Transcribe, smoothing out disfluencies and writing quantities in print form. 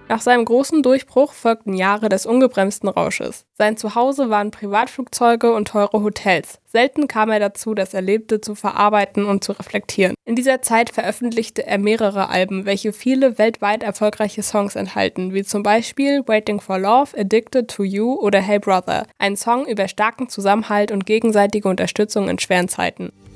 Nach seinem großen Durchbruch folgten Jahre des ungebremsten Rausches. Sein Zuhause waren Privatflugzeuge und teure Hotels. Selten kam er dazu, das Erlebte zu verarbeiten und zu reflektieren. In dieser Zeit veröffentlichte er mehrere Alben, welche viele weltweit erfolgreiche Songs enthalten, wie zum Beispiel Waiting for Love, Addicted to You oder Hey Brother, ein Song über starken Zusammenhalt und gegenseitige Unterstützung in schweren Zeiten.